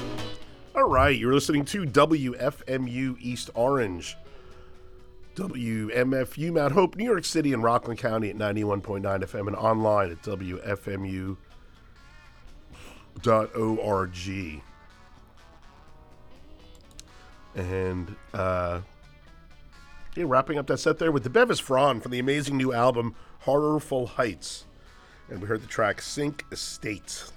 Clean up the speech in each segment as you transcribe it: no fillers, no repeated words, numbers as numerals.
All right, you're listening to WFMU East Orange, WMFU Mount Hope, New York City, and Rockland County at 91.9 FM and online at WFMU.org. And wrapping up that set there with the Bevis Fron from the amazing new album Horrorful Heights. And we heard the track Sink Estate.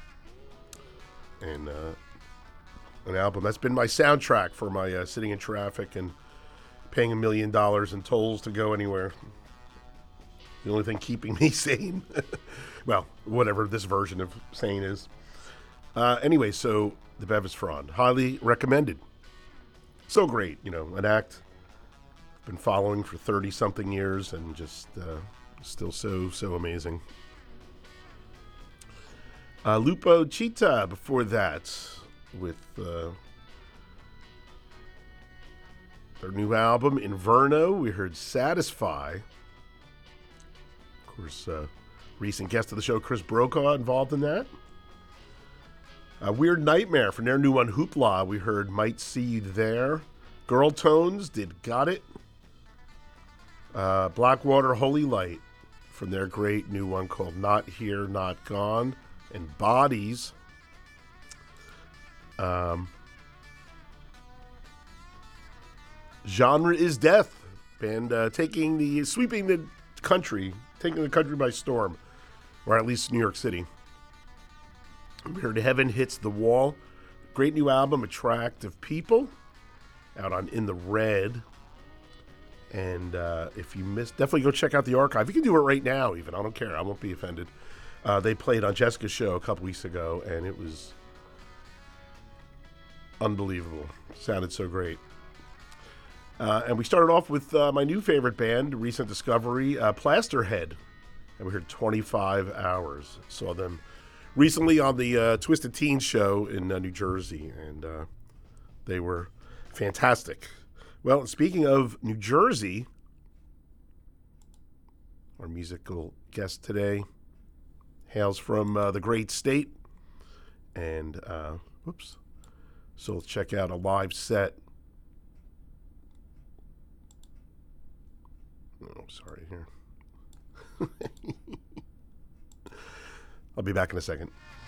And an album that's been my soundtrack for my sitting in traffic and paying $1 million in tolls to go anywhere. The only thing keeping me sane. Well, whatever this version of sane is. Anyway, so the Bevis Fron, highly recommended. So great, an act I've been following for 30-something years and just still so amazing. Lupo Cheetah before that with their new album, Inverno. We heard Satisfy. Of course, recent guest of the show, Chris Brokaw, involved in that. Weird Nightmare from their new one, Hoopla. We heard Might See You There. Girl Tones did Got It. Blackwater Holy Light from their great new one called Not Here, Not Gone. And Bodies. Genre is Death. Band sweeping the country by storm. Or at least New York City. We heard Heaven Hits the Wall. Great new album, Attractive People. Out on In the Red. And if you missed, definitely go check out the archive. You can do it right now even. I don't care. I won't be offended. They played on Jessica's show a couple weeks ago, and it was unbelievable. Sounded so great. And we started off with my new favorite band, recent discovery, Plasterhead. And we heard 25 Hours. Saw them recently on the Twisted Teens show in New Jersey, and they were fantastic. Well, speaking of New Jersey, our musical guest today hails from the great state. And, so let's check out a live set. Oh, sorry here. I'll be back in a second.